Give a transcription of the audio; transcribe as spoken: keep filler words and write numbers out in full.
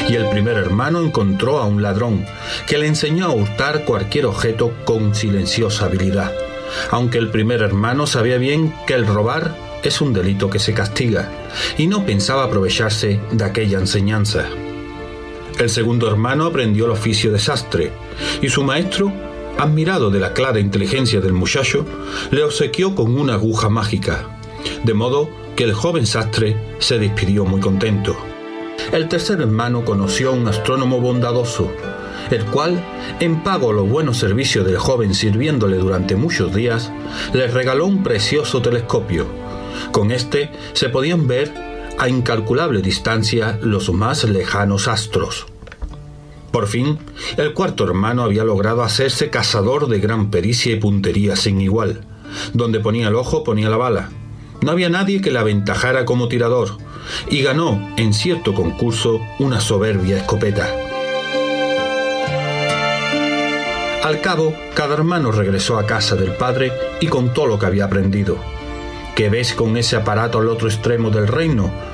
y el primer hermano encontró a un ladrón que le enseñó a hurtar cualquier objeto con silenciosa habilidad, aunque el primer hermano sabía bien que el robar es un delito que se castiga y no pensaba aprovecharse de aquella enseñanza. El segundo hermano aprendió el oficio de sastre y su maestro, admirado de la clara inteligencia del muchacho, le obsequió con una aguja mágica, de modo que el joven sastre se despidió muy contento. El tercer hermano conoció a un astrónomo bondadoso, el cual, en pago a los buenos servicios del joven sirviéndole durante muchos días, le regaló un precioso telescopio. Con este se podían ver a incalculable distancia los más lejanos astros. Por fin, el cuarto hermano había logrado hacerse cazador de gran pericia y puntería sin igual. Donde ponía el ojo, ponía la bala. No había nadie que le aventajara como tirador, y ganó, en cierto concurso, una soberbia escopeta. Al cabo, cada hermano regresó a casa del padre y contó lo que había aprendido. ¿Qué ves con ese aparato al otro extremo del reino?